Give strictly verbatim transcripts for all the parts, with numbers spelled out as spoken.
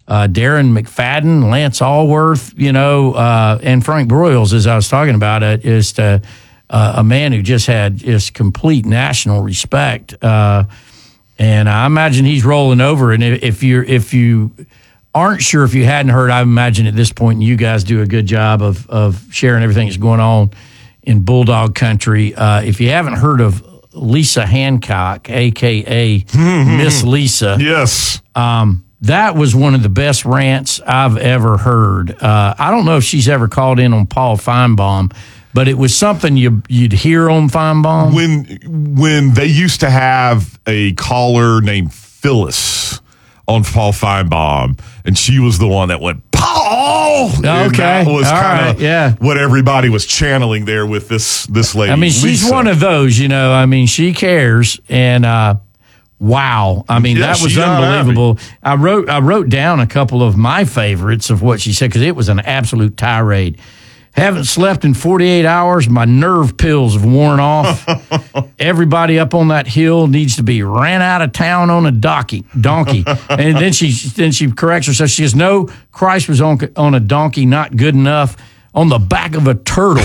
uh, Darren McFadden, Lance Allworth, you know, uh, and Frank Broyles, as I was talking about it, is to, uh, a man who just had just complete national respect. Uh, and I imagine he's rolling over. And if you're, if you aren't sure, if you hadn't heard, I imagine at this point, you guys do a good job of, of sharing everything that's going on in Bulldog country. Uh, if you haven't heard of Lisa Hancock, a k a. Miss Lisa. Yes. Um, that was one of the best rants I've ever heard. Uh, I don't know if she's ever called in on Paul Feinbaum, but it was something you, you'd hear on Feinbaum. When, when they used to have a caller named Phyllis on Paul Feinbaum, and she was the one that went, Paul! Okay. And that was kind of right. yeah. what everybody was channeling there with this this lady. I mean, she's Lisa. one of those, you know. I mean, she cares, and uh, wow. I mean, Yeah, that was she's not unbelievable. I wrote I wrote down a couple of my favorites of what she said because it was an absolute tirade. Haven't slept in forty-eight hours. My nerve pills have worn off. Everybody up on that hill needs to be ran out of town on a donkey. Donkey. And then she then she corrects herself. She says, "No, Christ was on on a donkey, not good enough. On the back of a turtle.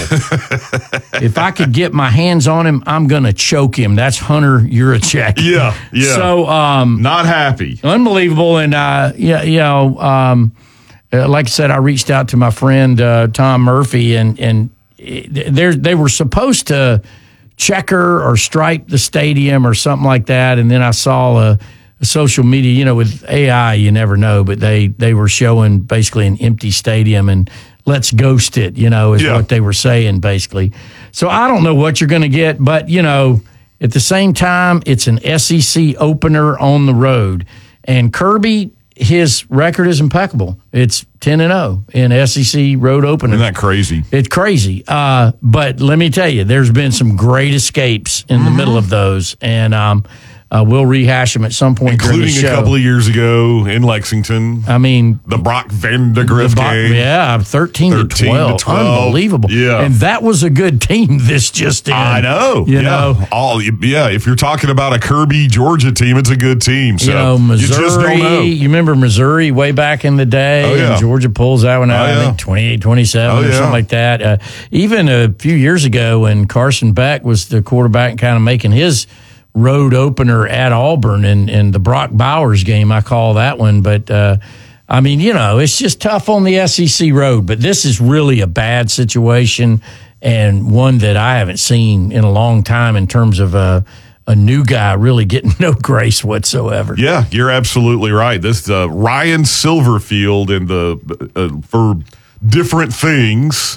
If I could get my hands on him, I'm gonna choke him." That's Hunter Yurachek. Yeah, yeah. So um, not happy. Unbelievable. And uh, yeah, you know. Um, Uh, like I said, I reached out to my friend uh, Tom Murphy, and and they were supposed to checker or stripe the stadium or something like that. And then I saw a, a social media, you know, with A I, you never know, but they they were showing basically an empty stadium and let's ghost it, you know, is yeah. what they were saying basically. So I don't know what you're going to get, but you know, at the same time, it's an S E C opener on the road, and Kirby. His record is impeccable. It's ten and oh in S E C road openers. Isn't that crazy? It's crazy. Uh, but let me tell you, there's been some great escapes in the mm-hmm. middle of those, and um, uh, we'll rehash them at some point including during the show. A couple of years ago in Lexington. I mean, the Brock Vandegrift game. Yeah, thirteen, thirteen to, twelve. to twelve. Unbelievable. Yeah. And that was a good team this just in. I know. You yeah. know. All, yeah, if you're talking about a Kirby, Georgia team, it's a good team. So you know, Missouri, you just don't know. You remember Missouri way back in the day? Oh, yeah. And Georgia pulls that one out, oh, yeah. I think twenty-eight twenty-seven oh, or yeah. something like that. Uh, even a few years ago when Carson Beck was the quarterback and kind of making his road opener at Auburn and, and the Brock Bowers game, I call that one. But, uh, I mean, you know, it's just tough on the S E C road. But this is really a bad situation and one that I haven't seen in a long time in terms of a, a new guy really getting no grace whatsoever. Yeah, you're absolutely right. This uh, Ryan Silverfield and the uh, for different things,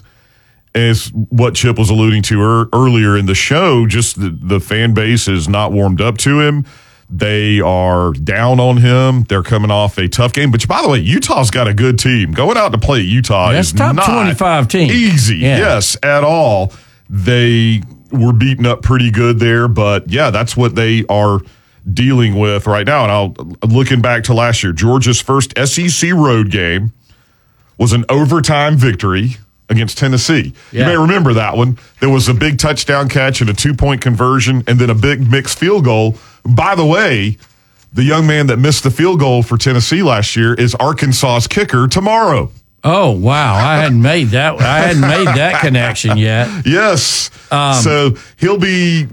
as what Chip was alluding to er- earlier in the show, just the, the fan base is not warmed up to him. They are down on him. They're coming off a tough game. But, by the way, Utah's got a good team. Going out to play Utah That's is top not twenty-five team. easy, yeah. yes, at all. They were beaten up pretty good there. But, yeah, that's what they are dealing with right now. And I'll looking back to last year, Georgia's first S E C road game was an overtime victory against Tennessee. Yeah. You may remember that one. There was a big touchdown catch and a two-point conversion and then a big mixed field goal. By the way, the young man that missed the field goal for Tennessee last year is Arkansas's kicker tomorrow. Oh, wow. I hadn't made that I hadn't made that connection yet. Yes. Um, so he'll be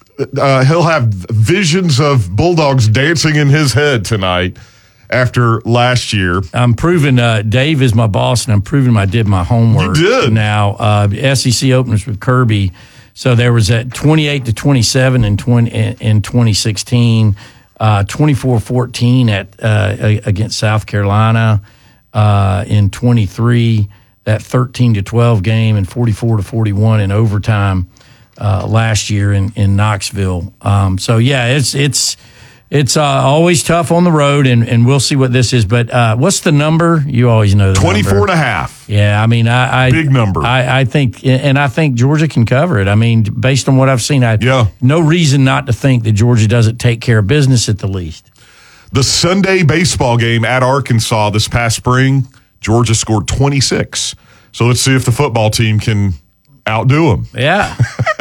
uh, he'll have visions of Bulldogs dancing in his head tonight. After last year. I'm proving, uh, Dave is my boss, and I'm proving I did my homework. You did. Now, uh, S E C openers with Kirby. So there was at twenty-eight to twenty-seven in, twenty, in twenty sixteen, uh, twenty-four fourteen at uh, against South Carolina uh, in twenty-three, that thirteen to twelve game, and forty-four to forty-one in overtime uh, last year in, in Knoxville. Um, so, yeah, it's it's – It's uh, always tough on the road, and, and we'll see what this is. But uh, what's the number? You always know the twenty-four number. and a half. Yeah, I mean, I, I big number. I, I think, and I think Georgia can cover it. I mean, based on what I've seen, I yeah. no reason not to think that Georgia doesn't take care of business at the least. The Sunday baseball game at Arkansas this past spring, Georgia scored twenty-six. So let's see if the football team can outdo them. Yeah,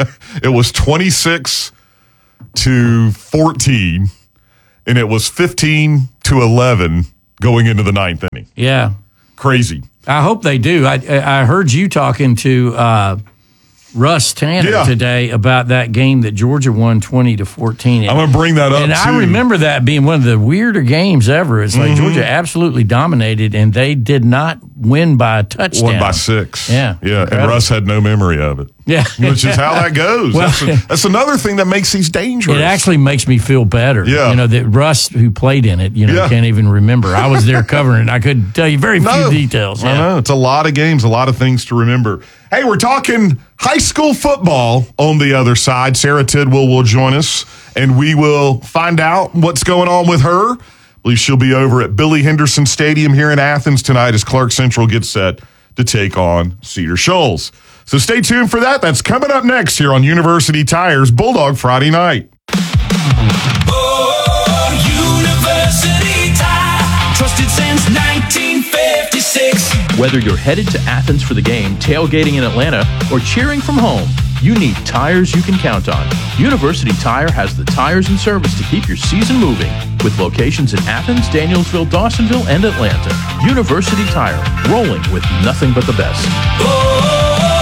it was twenty-six to fourteen. And it was fifteen to eleven going into the ninth inning. Yeah. Crazy. I hope they do. I I heard you talking to uh, Russ Tanner Yeah. today about that game that Georgia won twenty to fourteen. I'm going to bring that up, And too. I remember that being one of the weirder games ever. It's like Mm-hmm. Georgia absolutely dominated, and they did not win by a touchdown. Won by six. Yeah. Yeah, and Incredible. Russ had no memory of it. Yeah. Which is how that goes. Well, that's, a- that's another thing that makes these dangerous. It actually makes me feel better. Yeah. You know, that Russ, who played in it, you know, Yeah. can't even remember. I was there covering it. I could tell you very No. few details. I Yeah. know. It's a lot of games, a lot of things to remember. Hey, we're talking high school football on the other side. Sarah Tidwell will join us, and we will find out what's going on with her. I believe she'll be over at Billy Henderson Stadium here in Athens tonight as Clark Central gets set to take on Cedar Shoals. So stay tuned for that. That's coming up next here on University Tires Bulldog Friday Night. Oh, University Tire, trusted since nineteen fifty-six. Whether you're headed to Athens for the game, tailgating in Atlanta, or cheering from home, you need tires you can count on. University Tire has the tires and service to keep your season moving, with locations in Athens, Danielsville, Dawsonville, and Atlanta. University Tire, rolling with nothing but the best. Oh,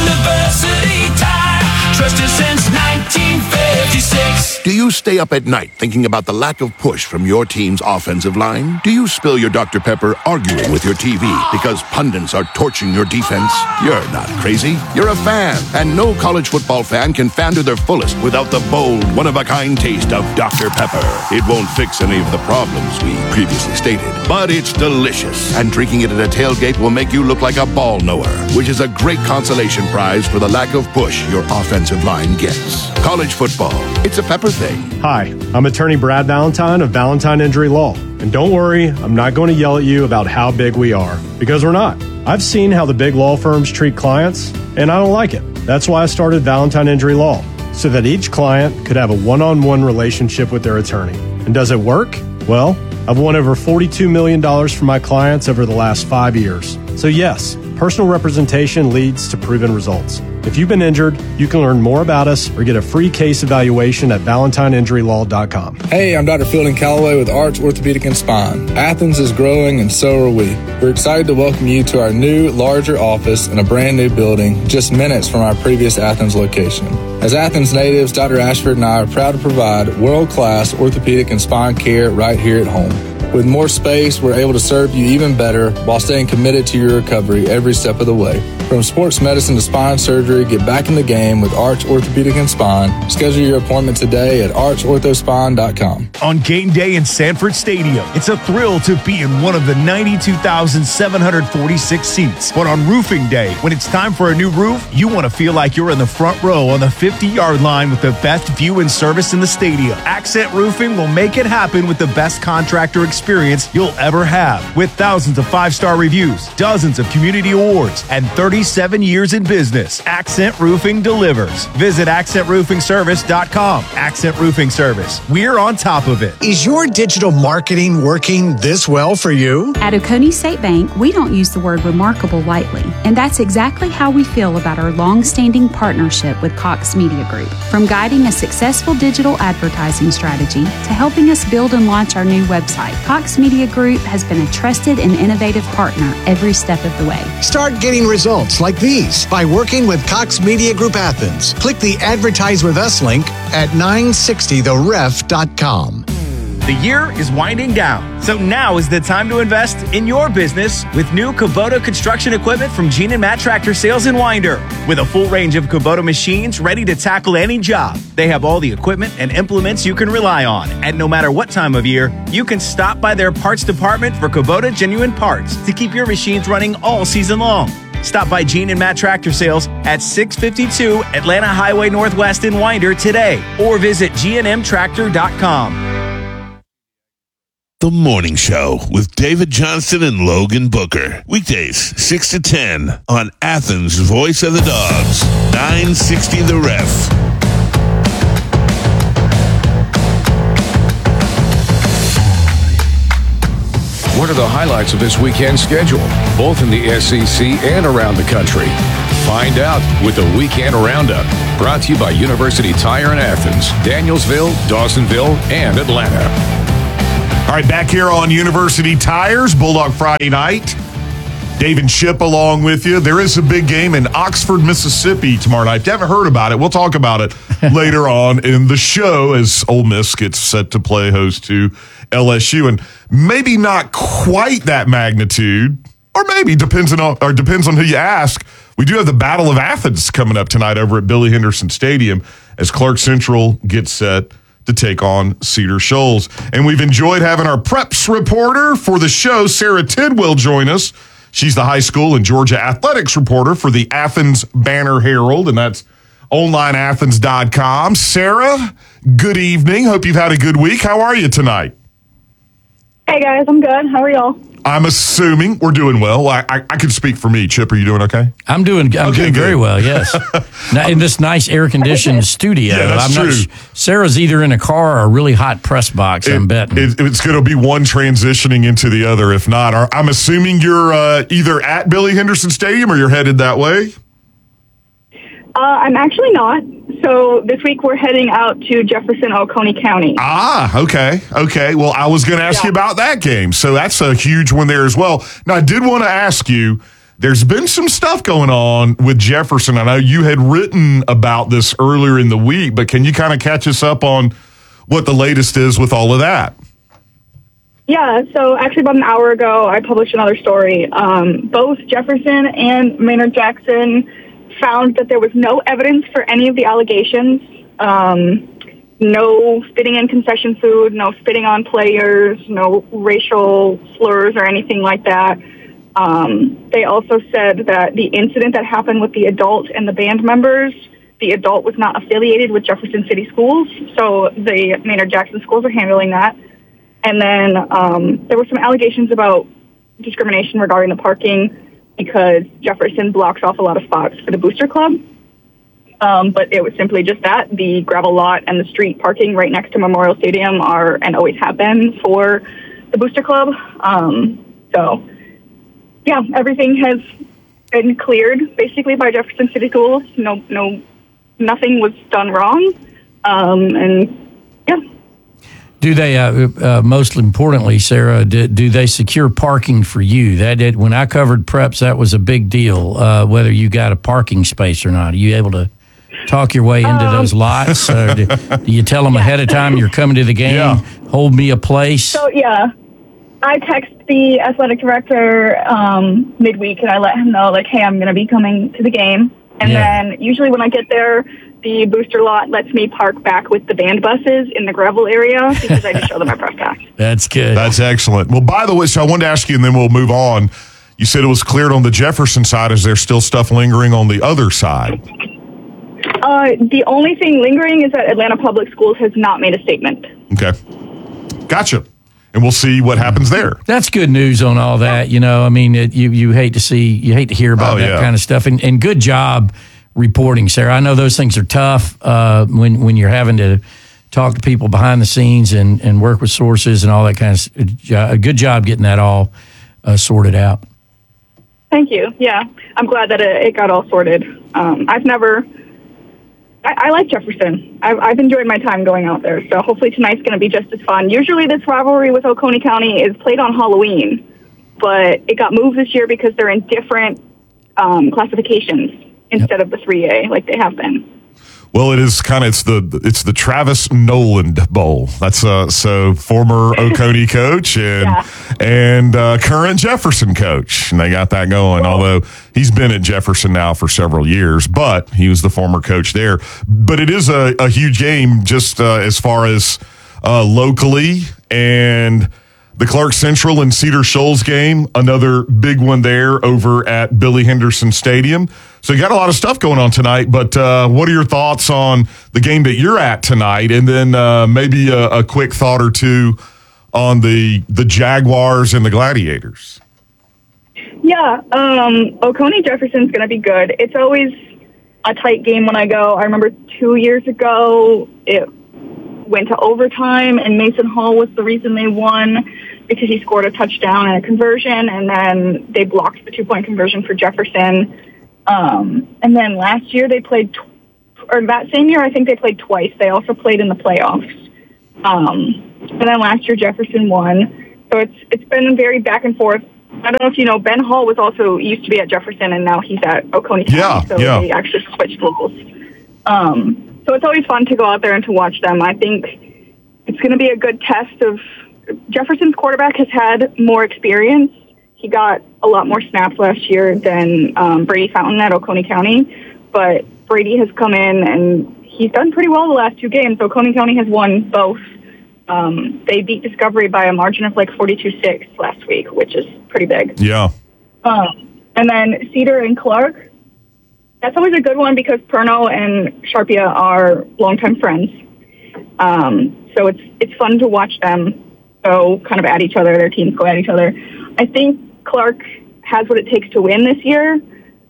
University Tire, trusted since nineteen fifty-six. Do you stay up at night thinking about the lack of push from your team's offensive line? Do you spill your Doctor Pepper arguing with your T V because pundits are torching your defense? You're not crazy. You're a fan, and no college football fan can fan to their fullest without the bold, one-of-a-kind taste of Doctor Pepper. It won't fix any of the problems we previously stated, but it's delicious, and drinking it at a tailgate will make you look like a ball knower, which is a great consolation prize for the lack of push your offensive line gets. College football, it's a Pepper thing. Hi, I'm attorney Brad Valentine of Valentine Injury Law. And don't worry, I'm not going to yell at you about how big we are, because we're not. I've seen how the big law firms treat clients, and I don't like it. That's why I started Valentine Injury Law, so that each client could have a one-on-one relationship with their attorney. And does it work? Well, I've won over forty-two million dollars for my clients over the last five years. So yes, personal representation leads to proven results. If you've been injured, you can learn more about us or get a free case evaluation at valentine injury law dot com. Hey, I'm Doctor Fielding Calloway with Arch Orthopedic and Spine. Athens is growing and so are we. We're excited to welcome you to our new, larger office in a brand new building just minutes from our previous Athens location. As Athens natives, Doctor Ashford and I are proud to provide world-class orthopedic and spine care right here at home. With more space, we're able to serve you even better while staying committed to your recovery every step of the way. From sports medicine to spine surgery, get back in the game with Arch Orthopedic and Spine. Schedule your appointment today at arch ortho spine dot com. On game day in Sanford Stadium, it's a thrill to be in one of the ninety-two thousand seven hundred forty-six seats. But on roofing day, when it's time for a new roof, you want to feel like you're in the front row on the fifty-yard line with the best view and service in the stadium. Accent Roofing will make it happen with the best contractor experience you'll ever have. With thousands of five-star reviews, dozens of community awards, and thirty-seven years in business, Accent Roofing delivers. Visit accent roofing service dot com. Accent Roofing Service. We're on top of it. Is your digital marketing working this well for you? At Oconee State Bank, we don't use the word remarkable lightly, and that's exactly how we feel about our long-standing partnership with Cox Media Group. From guiding a successful digital advertising strategy to helping us build and launch our new website, Cox Media Group has been a trusted and innovative partner every step of the way. Start getting results like these by working with Cox Media Group Athens. Click the Advertise With Us link at nine sixty the ref dot com. The year is winding down, so now is the time to invest in your business with new Kubota construction equipment from Gene and Matt Tractor Sales in Winder. With a full range of Kubota machines ready to tackle any job, they have all the equipment and implements you can rely on. And no matter what time of year, you can stop by their parts department for Kubota genuine parts to keep your machines running all season long. Stop by Gene and Matt Tractor Sales at six fifty-two Atlanta Highway Northwest in Winder today, or visit G N M tractor dot com. The Morning Show with David Johnston and Logan Booker. Weekdays, six to ten on Athens' Voice of the Dogs, nine sixty The Ref. What are the highlights of this weekend's schedule, both in the S E C and around the country? Find out with the Weekend Roundup, brought to you by University Tire in Athens, Danielsville, Dawsonville, and Atlanta. All right, back here on University Tires, Bulldog Friday night. Dave and Chip along with you. There is a big game in Oxford, Mississippi tomorrow night. If you haven't heard about it, we'll talk about it later on in the show as Ole Miss gets set to play host to L S U. And maybe not quite that magnitude, or maybe depends on or depends on who you ask. We do have the Battle of Athens coming up tonight over at Billy Henderson Stadium as Clark Central gets set to take on Cedar Shoals. And we've enjoyed having our preps reporter for the show, Sarah Tidwell, join us. She's the high school and Georgia athletics reporter for the Athens Banner Herald, and that's online athens dot com. Sarah, good evening. Hope you've had a good week. How are you tonight? Hey, guys. I'm good. How are y'all? I'm assuming we're doing well. I, I, I can speak for me. Chip, are you doing okay? I'm doing I'm Okay, doing very good. well, yes. Now, in this nice air-conditioned studio. Yeah, that's I'm not true. sh- Sarah's either in a car or a really hot press box, I'm It- betting. it- it's going to be one transitioning into the other. If not, Are- I'm assuming you're uh, either at Billy Henderson Stadium or you're headed that way. Uh, I'm actually not. So this week we're heading out to Jefferson, Oconee County. Ah, okay. Okay. Well, I was going to ask Yeah. you about that game. So that's a huge one there as well. Now, I did want to ask you, there's been some stuff going on with Jefferson. I know you had written about this earlier in the week, but can you kind of catch us up on what the latest is with all of that? Yeah, so actually about an hour ago I published another story. Um, both Jefferson and Maynard Jackson found that there was no evidence for any of the allegations. Um, no spitting in concession food, no spitting on players, no racial slurs or anything like that. Um, they also said that the incident that happened with the adult and the band members, the adult was not affiliated with Jefferson City Schools, so the Maynard Jackson schools are handling that. And then um, there were some allegations about discrimination regarding the parking because Jefferson blocks off a lot of spots for the Booster Club. Um, but it was simply just that. The gravel lot and the street parking right next to Memorial Stadium are and always have been for the Booster Club. Um, so, yeah, everything has been cleared basically by Jefferson City Schools. No, no, nothing was done wrong. Um, and, yeah. Do they, uh, uh, most importantly, Sarah, do, do they secure parking for you? That did, when I covered preps, that was a big deal, uh, whether you got a parking space or not. Are you able to talk your way into Um, those lots? Or do, do you tell them ahead of time you're coming to the game? Yeah. Hold me a place? So, yeah, I text the athletic director um, midweek, and I let him know, like, hey, I'm going to be coming to the game. And Yeah. then usually when I get there, the booster lot lets me park back with the band buses in the gravel area because I just show them my press pass. That's good. That's excellent. Well, by the way, so I wanted to ask you, and then we'll move on. You said it was cleared on the Jefferson side. Is there still stuff lingering on the other side? Uh, the only thing lingering is that Atlanta Public Schools has not made a statement. Okay. Gotcha. And we'll see what happens there. That's good news on all that. You know, I mean, it, you you hate to see, you hate to hear about Oh, that yeah. kind of stuff. And, and good job reporting, Sarah. I know those things are tough uh, when when you're having to talk to people behind the scenes and, and work with sources and all that kind of stuff. A good job getting that all uh, sorted out. Thank you. Yeah, I'm glad that it, it got all sorted. Um, I've never, I, I like Jefferson. I've, I've enjoyed my time going out there, so hopefully tonight's going to be just as fun. Usually this rivalry with Oconee County is played on Halloween, but it got moved this year because they're in different um, classifications instead of the three A like they have been. Well, it is kind of it's the it's the Travis Noland Bowl. That's uh so former Oconee coach and Yeah. and uh, current Jefferson coach, and they got that going. Although he's been at Jefferson now for several years, but he was the former coach there. But it is a, a huge game just uh, as far as uh, locally, and the Clark Central and Cedar Shoals game, another big one there over at Billy Henderson Stadium. So you got a lot of stuff going on tonight, but uh, what are your thoughts on the game that you're at tonight? And then uh, maybe a, a quick thought or two on the the Jaguars and the Gladiators. Yeah, um, Oconee Jefferson's going to be good. It's always a tight game when I go. I remember two years ago, it went to overtime, and Mason Hall was the reason they won because he scored a touchdown and a conversion, and then they blocked the two-point conversion for Jefferson. Um, and then last year they played, tw- or that same year I think they played twice. They also played in the playoffs. Um, and then last year Jefferson won. So it's it's been very back and forth. I don't know if you know, Ben Hall was also used to be at Jefferson, and now he's at Oconee County. Yeah, so yeah. they actually switched roles. Um, so it's always fun to go out there and to watch them. I think it's going to be a good test of Jefferson's quarterback has had more experience. He got a lot more snaps last year than um, Brady Fountain at Oconee County, but Brady has come in and he's done pretty well the last two games. Oconee County has won both. Um, they beat Discovery by a margin of like forty-two six last week, which is pretty big. Yeah. Um, and then Cedar and Clark, that's always a good one because Perno and Sharpia are longtime friends. Um, so it's it's fun to watch them go kind of at each other. Their teams go at each other. I think Clark has what it takes to win this year.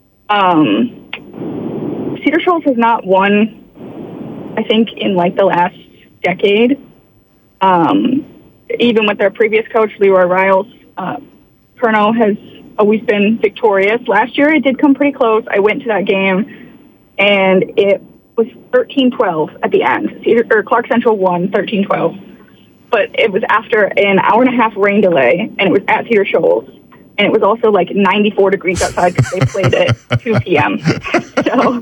Um, Cedar Shoals has not won, I think, in like the last decade. Um, even with their previous coach, Leroy Riles, uh, Perno has always been victorious. Last year, it did come pretty close. I went to that game, and it was thirteen twelve at the end. Cedar, or Clark Central won thirteen twelve. But it was after an hour and a half rain delay, and it was at Cedar Shoals. And it was also like ninety-four degrees outside because they played at two p.m. So...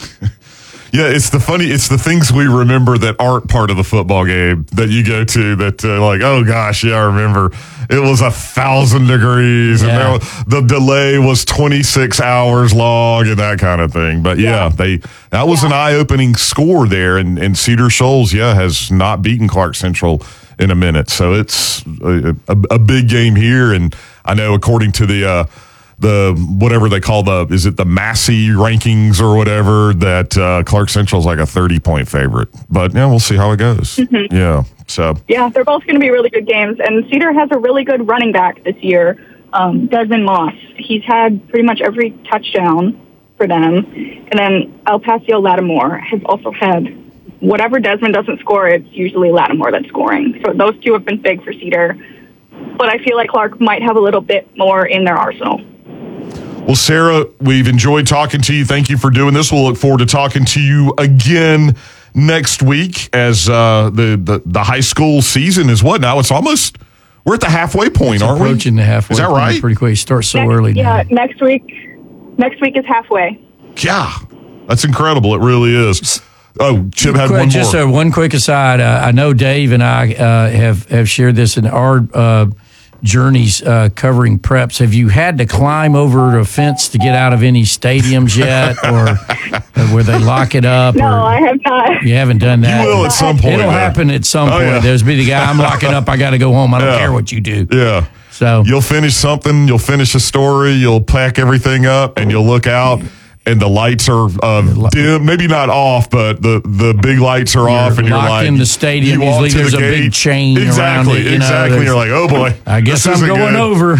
Yeah, it's the funny, it's the things we remember that aren't part of the football game that you go to that uh, like, oh gosh, yeah, I remember it was a thousand degrees Yeah. and there was, the delay was twenty-six hours long and that kind of thing. But yeah, yeah. they that was yeah. an eye-opening score there. And, and Cedar Shoals, yeah, has not beaten Clark Central in a minute. So it's a, a, a big game here. And I know according to the, uh, the whatever they call the, is it the Massey rankings or whatever, that uh, Clark Central is like a thirty point favorite. But yeah, we'll see how it goes. Mm-hmm. Yeah. So yeah, they're both going to be really good games. And Cedar has a really good running back this year, um, Desmond Moss. He's had pretty much every touchdown for them. And then El Paso Lattimore has also had whatever Desmond doesn't score, it's usually Lattimore that's scoring. So those two have been big for Cedar. But I feel like Clark might have a little bit more in their arsenal. Well, Sarah, we've enjoyed talking to you. Thank you for doing this. We'll look forward to talking to you again next week as uh, the, the the high school season is what now? It's almost, we're at the halfway point, it's aren't we? Approaching the halfway Is that point right? Pretty quick. It starts so next, early yeah, now. next week, next week is halfway. Yeah, that's incredible. It really is. Oh, Chip had quick, one just more. Just one quick aside. Uh, I know Dave and I uh, have, have shared this in our uh, journeys uh, covering preps. Have you had to climb over a fence to get out of any stadiums yet, or uh, where they lock it up? No, or I have not. You haven't done that? You will at some point. It'll though. happen at some Oh, point. yeah. There's be the guy, I'm locking up, I got to go home. I don't Yeah. care what you do. Yeah. So you'll finish something, you'll finish a story, you'll pack everything up, and you'll look out, and the lights are uh, dim, maybe not off, but the, the big lights are You're off, and you're locked like, in the stadium. you walk Usually to there's the a big gate. chain exactly, around it, you know, exactly. there's- You're like, oh boy, I guess this I'm isn't going good. over.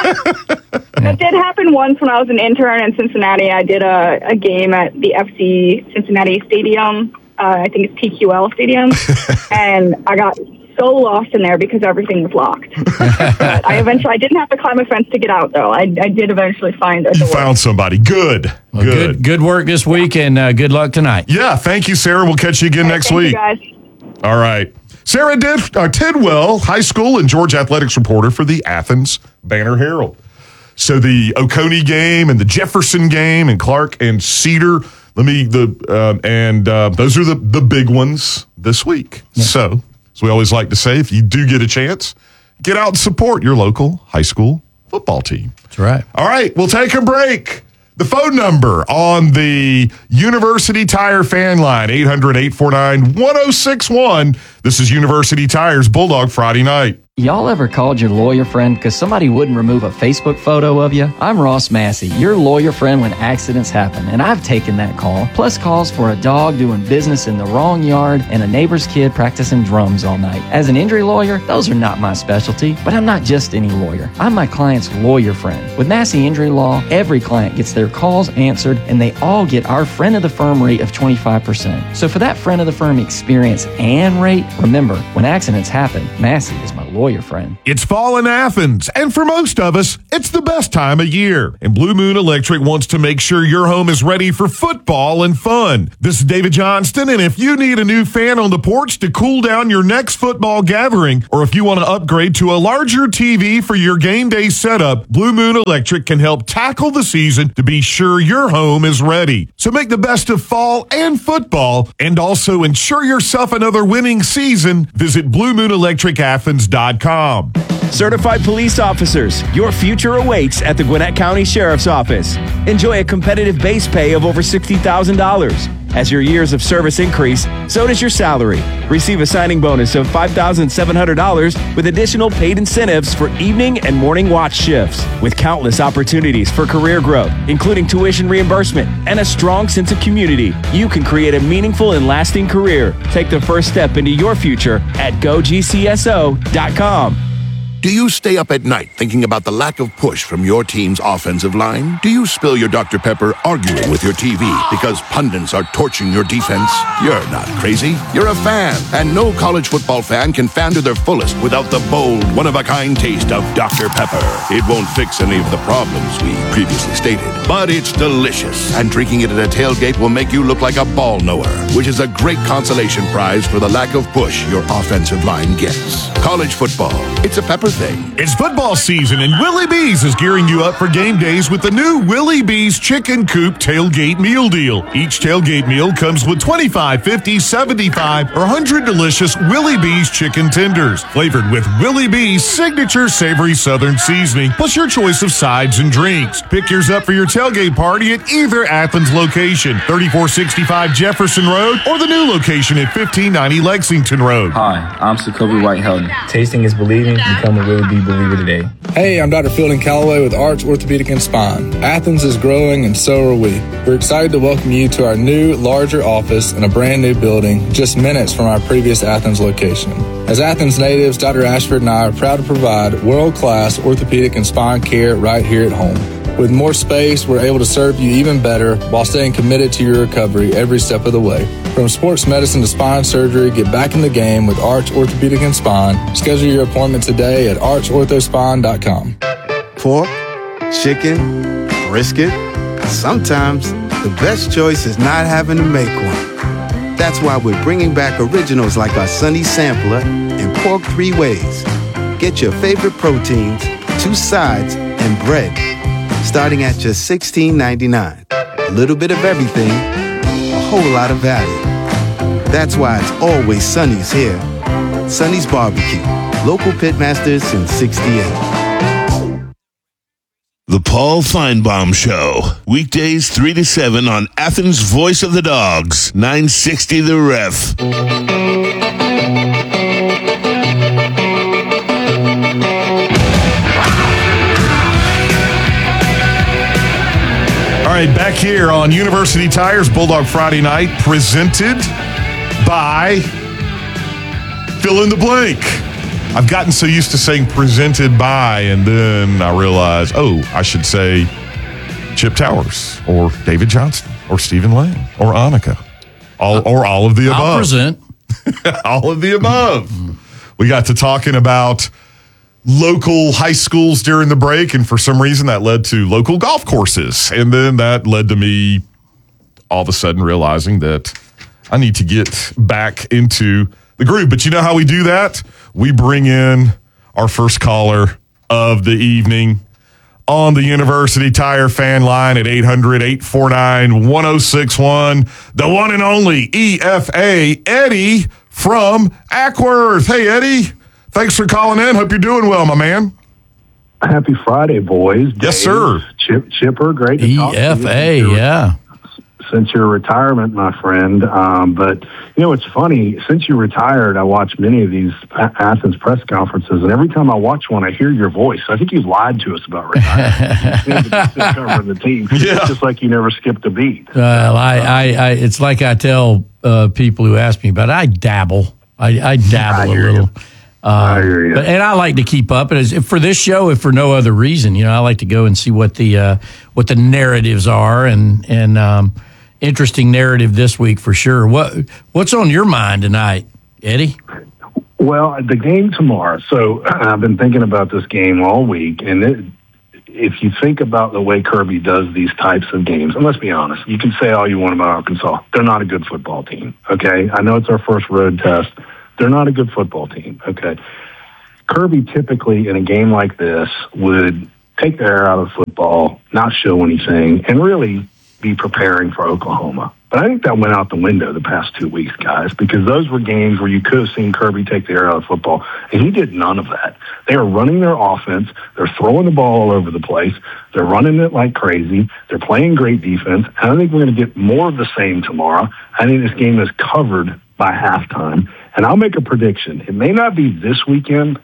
That did happen once when I was an intern in Cincinnati. I did a, a game at the F C Cincinnati Stadium. Uh, I think it's T Q L Stadium. And I got so lost in there because everything was locked. But I eventually, I didn't have to climb a fence to get out, though. I, I did eventually find a You door. found somebody. Good. Well, good. good. Good work this week, and uh, good luck tonight. Yeah, thank you, Sarah. We'll catch you again next Thank week. you, guys. All right. Sarah Did, uh, Tidwell, high school and Georgia athletics reporter for the Athens Banner Herald. So the Oconee game and the Jefferson game and Clark and Cedar, let me, the uh, and uh, those are the, the big ones this week. Yeah. So, as we always like to say, if you do get a chance, get out and support your local high school football team. That's right. All right, we'll take a break. The phone number on the University Tire fan line, eight hundred, eight four nine, one oh six one. This is University Tire's Bulldog Friday Night. Y'all ever called your lawyer friend because somebody wouldn't remove a Facebook photo of you? I'm Ross Massey, your lawyer friend when accidents happen, and I've taken that call, plus calls for a dog doing business in the wrong yard and a neighbor's kid practicing drums all night. As an injury lawyer, those are not my specialty, but I'm not just any lawyer. I'm my client's lawyer friend. With Massey Injury Law, every client gets their calls answered, and they all get our friend of the firm rate of twenty-five percent. So for that friend of the firm experience and rate, remember, when accidents happen, Massey is my lawyer friend. It's fall in Athens, and for most of us, it's the best time of year. And Blue Moon Electric wants to make sure your home is ready for football and fun. This is David Johnston, and if you need a new fan on the porch to cool down your next football gathering, or if you want to upgrade to a larger T V for your game day setup, Blue Moon Electric can help tackle the season to be sure your home is ready. So make the best of fall and football, and also ensure yourself another winning season. Visit blue moon electric athens dot com. Certified police officers, your future awaits at the Gwinnett County Sheriff's Office. Enjoy a competitive base pay of over sixty thousand dollars. As your years of service increase, so does your salary. Receive a signing bonus of five thousand seven hundred dollars with additional paid incentives for evening and morning watch shifts. With countless opportunities for career growth, including tuition reimbursement and a strong sense of community, you can create a meaningful and lasting career. Take the first step into your future at go g c s o dot com. Do you stay up at night thinking about the lack of push from your team's offensive line? Do you spill your Doctor Pepper arguing with your T V because pundits are torching your defense? You're not crazy. You're a fan. And no college football fan can fan to their fullest without the bold, one-of-a-kind taste of Doctor Pepper. It won't fix any of the problems we previously stated, but it's delicious. And drinking it at a tailgate will make you look like a ball knower, which is a great consolation prize for the lack of push your offensive line gets. College football. It's a Pepper thing. It's football season, and Willie B's is gearing you up for game days with the new Willie B's Chicken Coop Tailgate Meal Deal. Each tailgate meal comes with twenty-five, fifty, seventy-five, or one hundred delicious Willie B's chicken tenders, flavored with Willie B's signature savory southern seasoning, plus your choice of sides and drinks. Pick yours up for your tailgate party at either Athens location, thirty-four sixty-five Jefferson Road, or the new location at fifteen ninety Lexington Road. Hi, I'm Sokobi White-Helton. Tasting is believing. Become a Willie B believer today. Hey, I'm Doctor Fielding Calloway with Arch Orthopedic and Spine. Athens is growing and so are we. We're excited to welcome you to our new, larger office in a brand new building just minutes from our previous Athens location. As Athens natives, Doctor Ashford and I are proud to provide world-class orthopedic and spine care right here at home. With more space, we're able to serve you even better while staying committed to your recovery every step of the way. From sports medicine to spine surgery, get back in the game with Arch Orthopedic and Spine. Schedule your appointment today at arch ortho spine dot com. Pork, chicken, brisket. Sometimes the best choice is not having to make one. That's why we're bringing back originals like our Sunny Sampler and Pork Three Ways. Get your favorite proteins, two sides, and bread, starting at just sixteen ninety-nine. A little bit of everything, a whole lot of value. That's why it's always Sunny's here. Sunny's Barbecue, local pitmasters since sixty-eight. The Paul Feinbaum Show, weekdays three to seven on Athens Voice of the Dogs, nine sixty The Ref. All right, back here on University Tires Bulldog Friday Night, presented by fill in the blank. I've gotten so used to saying presented by, and then I realized, oh, I should say Chip Towers or David Johnston or Stephen Lane or Annika, all or all of the above. I'll present. All of the above. We got to talking about local high schools during the break, and for some reason that led to local golf courses. And then that led to me all of a sudden realizing that I need to get back into the groove. But you know how we do that? We bring in our first caller of the evening on the University Tire fan line at eight hundred, eight four nine, one oh six one. The one and only E F A, Eddie from Ackworth. Hey, Eddie. Thanks for calling in. Hope you're doing well, my man. Happy Friday, boys. Yes, Dave, sir. Chip, Chipper, great to E talk to F A, you. yeah. Since your retirement, my friend. Um, but, you know, it's funny. Since you retired, I watch many of these Athens press conferences, and every time I watch one, I hear your voice. I think you've lied to us about retirement. You seem to be still covering the team. Yeah. It's just like you never skipped a beat. Well, I, I, I, it's like I tell uh, people who ask me about it, I dabble. I, I dabble I a little. Uh, I hear you. But, and I like to keep up. And as, for this show, if for no other reason, you know, I like to go and see what the uh, what the narratives are, and and um, interesting narrative this week for sure. What what's on your mind tonight, Eddie? Well, the game tomorrow. So I've been thinking about this game all week, and it, if you think about the way Kirby does these types of games, and let's be honest, you can say all you want about Arkansas. They're not a good football team, okay? I know it's our first road test. They're not a good football team, okay? Kirby typically in a game like this would take the air out of football, not show anything, and really be preparing for Oklahoma. But I think that went out the window the past two weeks, guys, because those were games where you could have seen Kirby take the air out of football, and he did none of that. They are running their offense. They're throwing the ball all over the place. They're running it like crazy. They're playing great defense. And I think we're going to get more of the same tomorrow. I think this game is covered by halftime. And I'll make a prediction. It may not be this weekend.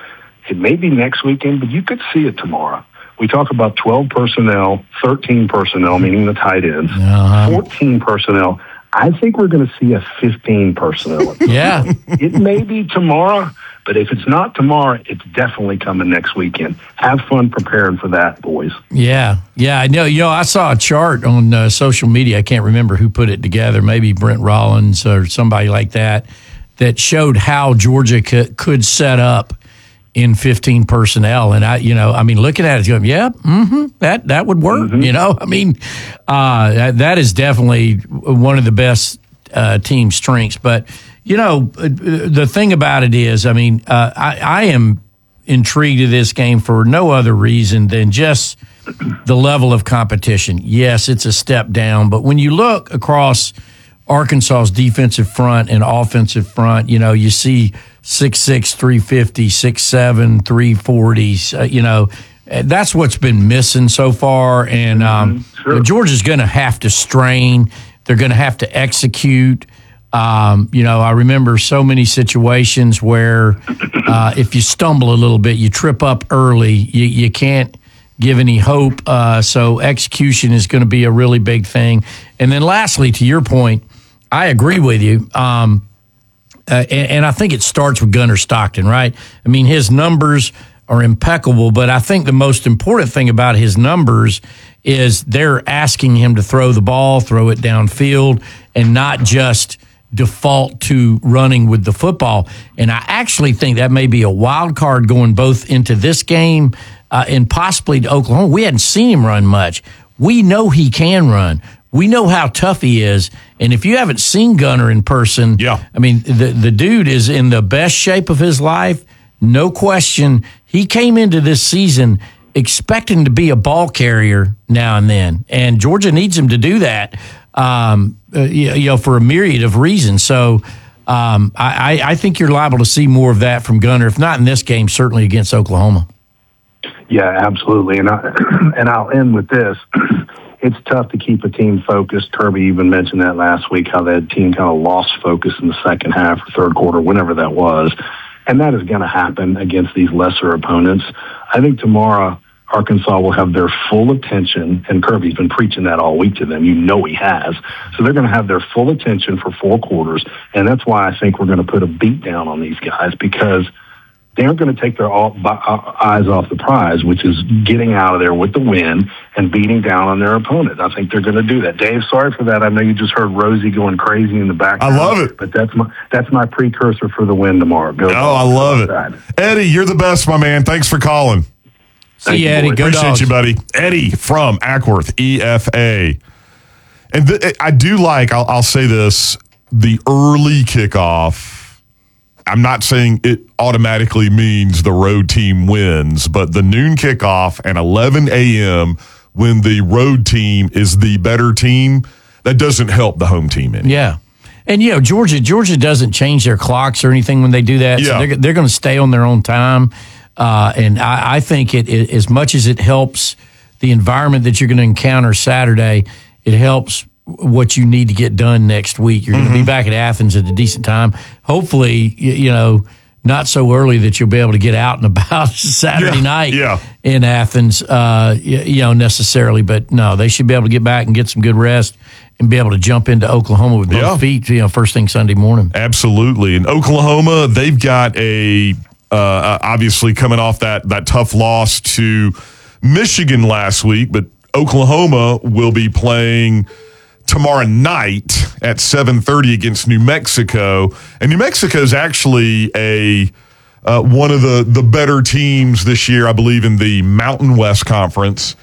It may be next weekend, but you could see it tomorrow. We talk about twelve personnel, thirteen personnel, meaning the tight ends, uh-huh. fourteen personnel. I think we're going to see a fifteen personnel. Yeah. It may be tomorrow, but if it's not tomorrow, it's definitely coming next weekend. Have fun preparing for that, boys. Yeah. Yeah, I know. You know, I saw a chart on uh, social media. I can't remember who put it together, maybe Brent Rollins or somebody like that, that showed how Georgia could, could set up in fifteen personnel. And I, you know, I mean, looking at it, going, yeah, mm-hmm, that, that would work. Mm-hmm. You know, I mean, uh, that, that is definitely one of the best uh, team strengths. But, you know, the thing about it is, I mean, uh, I, I am intrigued to this game for no other reason than just the level of competition. Yes, it's a step down, but when you look across Arkansas's defensive front and offensive front, you know, you see six six, three fifty, six seven, three forty, uh, you know, that's what's been missing so far. And um, mm-hmm. sure. Georgia's going to have to strain. They're going to have to execute. Um, you know, I remember so many situations where uh, if you stumble a little bit, you trip up early, you, you can't give any hope. Uh, so execution is going to be a really big thing. And then lastly, to your point, I agree with you. Um, uh, and, and I think it starts with Gunnar Stockton, right? I mean, his numbers are impeccable, but I think the most important thing about his numbers is they're asking him to throw the ball, throw it downfield, and not just default to running with the football. And I actually think that may be a wild card going both into this game uh, and possibly to Oklahoma. We hadn't seen him run much. We know he can run. We know how tough he is. And if you haven't seen Gunnar in person, yeah. I mean, the, the dude is in the best shape of his life. No question. He came into this season expecting to be a ball carrier now and then. And Georgia needs him to do that, um, uh, you know, for a myriad of reasons. So um, I, I think you're liable to see more of that from Gunnar, if not in this game, certainly against Oklahoma. Yeah, absolutely. And, I, and I'll end with this. It's tough to keep a team focused. Kirby even mentioned that last week, how that team kind of lost focus in the second half or third quarter, whenever that was. And that is going to happen against these lesser opponents. I think tomorrow Arkansas will have their full attention, and Kirby's been preaching that all week to them. You know he has. So they're going to have their full attention for four quarters, and that's why I think we're going to put a beat down on these guys, because they aren't going to take their eyes off the prize, which is getting out of there with the win and beating down on their opponent. I think they're going to do that. Dave, sorry for that. I know you just heard Rosie going crazy in the background. I love it. But that's my that's my precursor for the win tomorrow. Go. Oh, I love it. That. Eddie, you're the best, my man. Thanks for calling. See you, Eddie. Go Appreciate dogs. you, buddy. Eddie from Ackworth, E F A. And th- I do like, I'll, I'll say this, the early kickoff. I'm not saying it automatically means the road team wins, but the noon kickoff and eleven a.m. when the road team is the better team, that doesn't help the home team any. Yeah. And, you know, Georgia Georgia doesn't change their clocks or anything when they do that. Yeah. So they're, they're going to stay on their own time. Uh, and I, I think it, it, as much as it helps the environment that you're going to encounter Saturday, it helps what you need to get done next week. You're going to mm-hmm. be back at Athens at a decent time. Hopefully, you, you know, not so early that you'll be able to get out and about Saturday yeah, night yeah. in Athens, uh, you, you know, necessarily. But no, they should be able to get back and get some good rest and be able to jump into Oklahoma with both yeah. feet, you know, first thing Sunday morning. Absolutely. And Oklahoma, they've got a, uh, obviously coming off that, that tough loss to Michigan last week, but Oklahoma will be playing tomorrow night at seven thirty against New Mexico. And New Mexico is actually a uh, one of the, the better teams this year, I believe, in the Mountain West Conference.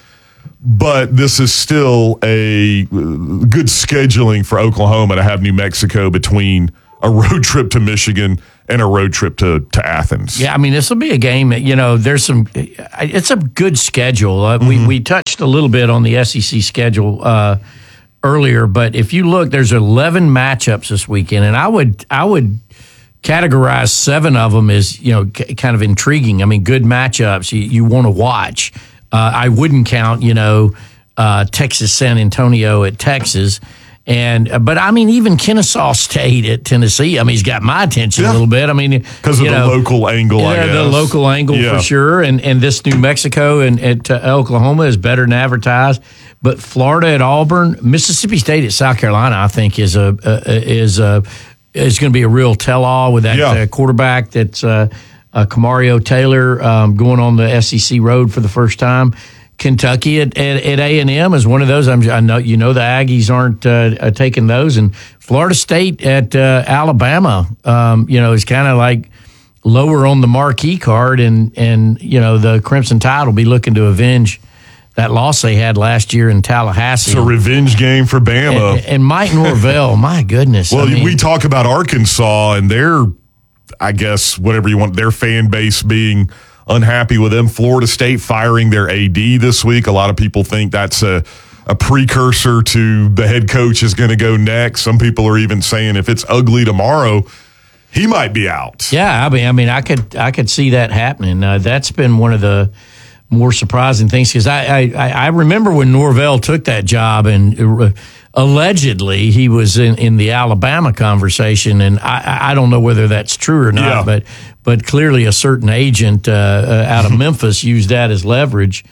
But this is still a good scheduling for Oklahoma to have New Mexico between a road trip to Michigan and a road trip to, to Athens. Yeah, I mean, this will be a game that, you know, there's some, it's a good schedule. Uh, mm-hmm. We we touched a little bit on the S E C schedule uh, earlier, but if you look, there's eleven matchups this weekend, and I would, I would categorize seven of them as, you know, c- kind of intriguing. I mean, good matchups you, you want to watch. Uh, I wouldn't count, you know, uh, Texas San Antonio at Texas. And uh, but I mean, even Kennesaw State at Tennessee. I mean, he's got my attention yeah. a little bit. I mean, because of the know, local angle. Yeah, I guess. the local angle yeah. for sure. And and this New Mexico and at uh, Oklahoma is better than advertised. But Florida at Auburn, Mississippi State at South Carolina, I think is a uh, is a is going to be a real tell all with that yeah. uh, quarterback that's uh, uh, Camario Taylor um, going on the S E C road for the first time. Kentucky at, at, at A and M is one of those. I'm, I know you know the Aggies aren't uh, taking those, and Florida State at uh, Alabama, um, you know, is kind of like lower on the marquee card, and and you know the Crimson Tide will be looking to avenge that loss they had last year in Tallahassee. It's a revenge game for Bama. And, and Mike Norvell, my goodness. Well, I mean, we talk about Arkansas and their, I guess, whatever you want, their fan base being unhappy with them. Florida State firing their A D this week. A lot of people think that's a, a precursor to the head coach is going to go next. Some people are even saying if it's ugly tomorrow, he might be out. Yeah, I mean, I mean, I could, I could see that happening. Uh, that's been one of the more surprising things because I, I, I remember when Norvell took that job and uh, allegedly he was in, in the Alabama conversation, and I, I don't know whether that's true or not, yeah. but but clearly a certain agent uh, uh, out of Memphis used that as leverage.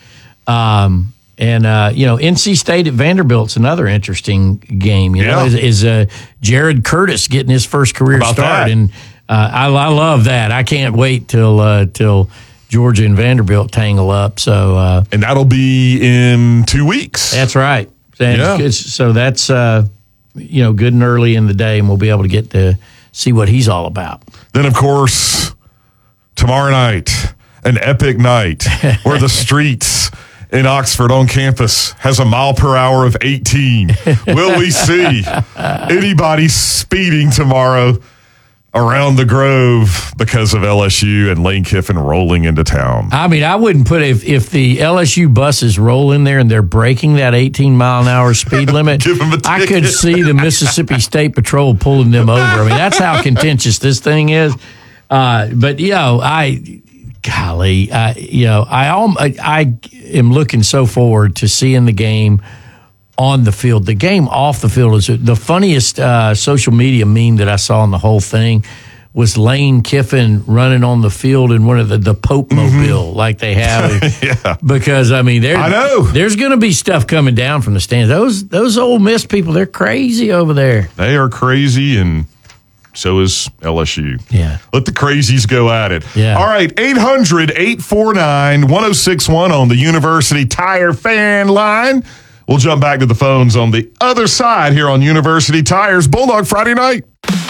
Um, and, uh, you know, N C State at Vanderbilt's another interesting game. You yeah. know, is, is uh, Jared Curtis getting his first career About start. That? And uh, I, I love that. I can't wait till uh, till Georgia and Vanderbilt tangle up. So uh, And that'll be in two weeks. That's right. And yeah. So that's, uh, you know, good and early in the day, and we'll be able to get to see what he's all about. Then, of course, tomorrow night, an epic night where the streets in Oxford on campus has a mile per hour of eighteen. Will we see anybody speeding tomorrow around the Grove because of L S U and Lane Kiffin rolling into town? I mean, I wouldn't put if if the L S U buses roll in there and they're breaking that eighteen mile an hour speed limit, Give them a I ticket. could see the Mississippi State Patrol pulling them over. I mean, that's how contentious this thing is. Uh, but you know, I, golly, I, you know, I, al- I I am looking so forward to seeing the game on the field. The game off the field is the funniest uh, social media meme that I saw in the whole thing was Lane Kiffin running on the field in one of the, the Pope Mobile mm-hmm. like they have. yeah. Because, I mean, there, I know. there's going to be stuff coming down from the stands. Those those Ole Miss people, they're crazy over there. They are crazy, and so is L S U. Yeah. Let the crazies go at it. Yeah. All right, eight hundred, eight four nine, one oh six one on the University Tire fan line. We'll jump back to the phones on the other side here on University Tires Bulldog Friday night.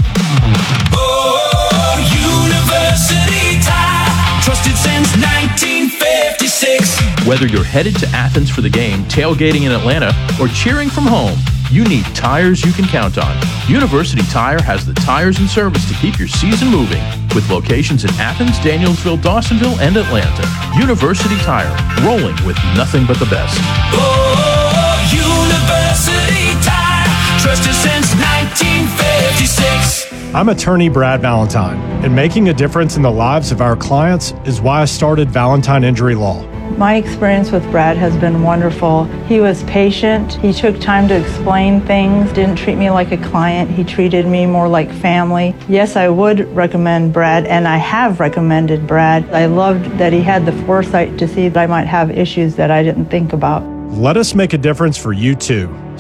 Oh, University Tire, trusted since nineteen fifty-six. Whether you're headed to Athens for the game, tailgating in Atlanta, or cheering from home, you need tires you can count on. University Tire has the tires and service to keep your season moving, with locations in Athens, Danielsville, Dawsonville, and Atlanta. University Tire, rolling with nothing but the best. Oh, University Tire, trusted since nineteen fifty-six. I'm attorney Brad Valentine, and making a difference in the lives of our clients is why I started Valentine Injury Law. My experience with Brad has been wonderful. He was patient. He took time to explain things, didn't treat me like a client. He treated me more like family. Yes, I would recommend Brad, and I have recommended Brad. I loved that he had the foresight to see that I might have issues that I didn't think about. Let us make a difference for you too.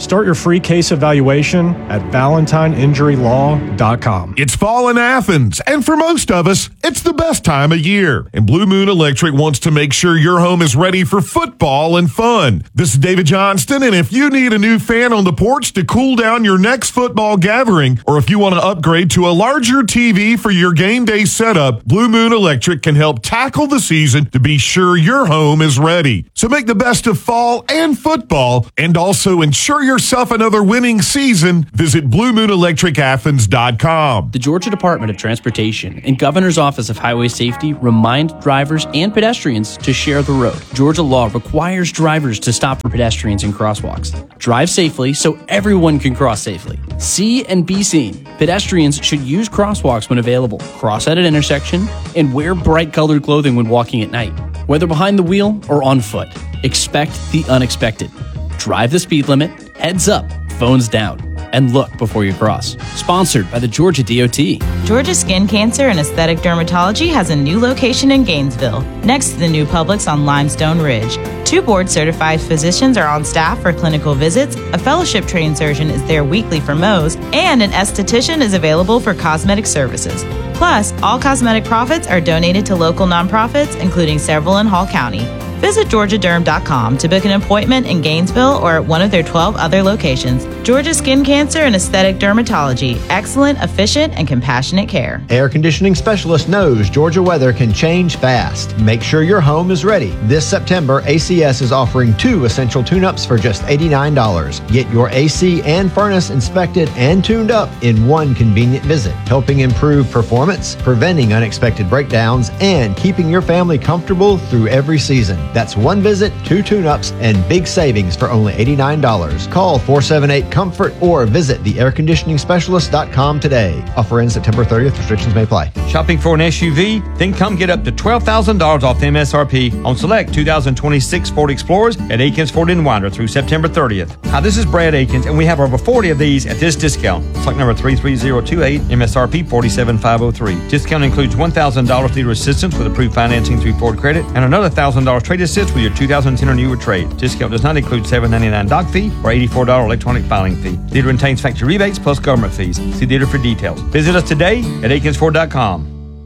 Start your free case evaluation at valentine injury law dot com. It's fall in Athens, and for most of us, it's the best time of year. And Blue Moon Electric wants to make sure your home is ready for football and fun. This is David Johnston, and if you need a new fan on the porch to cool down your next football gathering, or if you want to upgrade to a larger T V for your game day setup, Blue Moon Electric can help tackle the season to be sure your home is ready. So make the best of fall and football, and also ensure yourself another winning season. Visit blue moon electric athens dot com. The Georgia Department of Transportation and Governor's Office of Highway Safety remind drivers and pedestrians to share the road. Georgia law requires drivers to stop for pedestrians in crosswalks. Drive safely so everyone can cross safely. See and be seen. Pedestrians should use crosswalks when available, cross at an intersection, and wear bright colored clothing when walking at night. Whether behind the wheel or on foot, expect the unexpected. Drive the speed limit, heads up, phones down, and look before you cross. Sponsored by the Georgia D O T. Georgia Skin Cancer and Aesthetic Dermatology has a new location in Gainesville, next to the new Publix on Limestone Ridge. Two board-certified physicians are on staff for clinical visits, a fellowship-trained surgeon is there weekly for Mohs, and an esthetician is available for cosmetic services. Plus, all cosmetic profits are donated to local nonprofits, including several in Hall County. Visit georgia derm dot com to book an appointment in Gainesville or at one of their twelve other locations. Georgia Skin Cancer and Aesthetic Dermatology. Excellent, efficient, and compassionate care. Air conditioning specialist knows Georgia weather can change fast. Make sure your home is ready. This September, A C S is offering two essential tune-ups for just eighty-nine dollars. Get your A C and furnace inspected and tuned up in one convenient visit, helping improve performance, preventing unexpected breakdowns, and keeping your family comfortable through every season. That's one visit, two tune-ups, and big savings for only eighty-nine dollars. Call four seven eight COMFORT or visit the air conditioning specialist dot com today. Offer ends September thirtieth. Restrictions may apply. Shopping for an S U V? Then come get up to twelve thousand dollars off the M S R P on select two thousand twenty-six Ford Explorers at Akins Ford in Winder through September thirtieth. Hi, this is Brad Akins, and we have over forty of these at this discount. Select number three three zero two eight, M S R P four seven five zero three. Discount includes one thousand dollars dealer assistance with approved financing through Ford Credit and another one thousand dollars trade assist with your two thousand ten or newer trade. Discount does not include seven ninety-nine doc fee or eighty-four dollars electronic filing fee. Dealer retains factory rebates plus government fees. See dealer for details. Visit us today at akins ford dot com.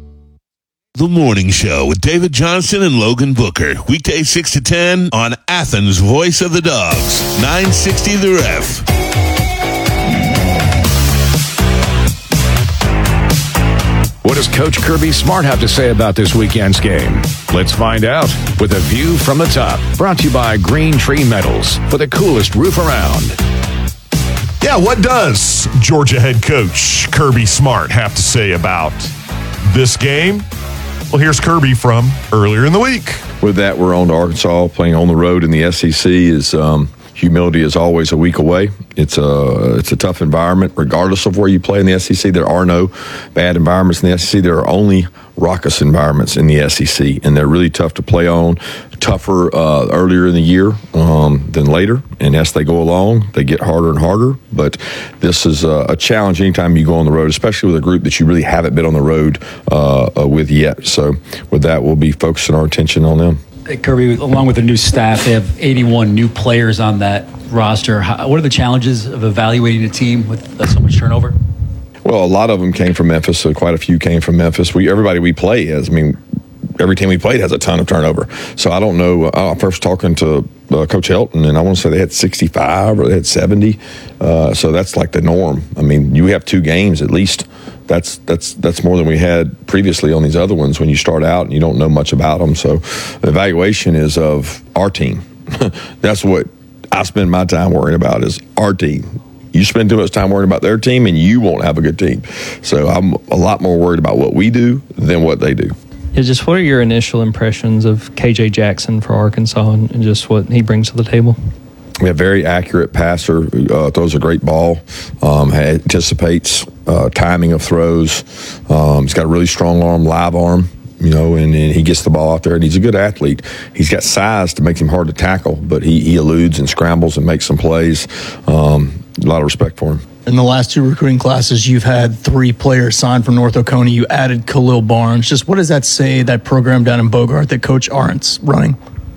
The Morning Show with David Johnson and Logan Booker. Weekdays six to ten on Athens' Voice of the Dogs. nine sixty The Ref. What does Coach Kirby Smart have to say about this weekend's game? Let's find out with a view from the top. Brought to you by Green Tree Metals for the coolest roof around. Yeah, what does Georgia head coach Kirby Smart have to say about this game? Well, here's Kirby from earlier in the week. With that, we're on to Arkansas, playing on the road in the S E C. Is um, humility is always a week away. It's a it's a tough environment, regardless of where you play in the S E C. There are no bad environments in the S E C. There are only raucous environments in the S E C, and they're really tough to play on. Tougher uh, earlier in the year um, than later, and as they go along, they get harder and harder. But this is a, a challenge anytime you go on the road, especially with a group that you really haven't been on the road uh, uh, with yet. So with that, we'll be focusing our attention on them. Hey, Kirby, along with the new staff, they have eighty-one new players on that roster. How, what are the challenges of evaluating a team with uh, so much turnover? Well, a lot of them came from Memphis, so quite a few came from Memphis. We everybody we play has, I mean, every team we played has a ton of turnover. So I don't know. I first talking to uh, Coach Helton, and I want to say they had sixty-five or they had seventy. Uh, so that's like the norm. I mean, you have two games at least. That's that's that's more than we had previously on these other ones when you start out and you don't know much about them. So the evaluation is of our team. That's what I spend my time worrying about is our team. You spend too much time worrying about their team and you won't have a good team. So I'm a lot more worried about what we do than what they do. Yeah, just what are your initial impressions of K J Jackson for Arkansas and, and just what he brings to the table? We have a very accurate passer, uh, throws a great ball, um, anticipates uh, timing of throws. Um, he's got a really strong arm, live arm, you know, and, and he gets the ball out there, and he's a good athlete. He's got size to make him hard to tackle, but he, he eludes and scrambles and makes some plays. Um, a lot of respect for him. In the last two recruiting classes, you've had three players signed from North Oconee. You added Khalil Barnes. Just what does that say, that program down in Bogart that Coach Arendt's running?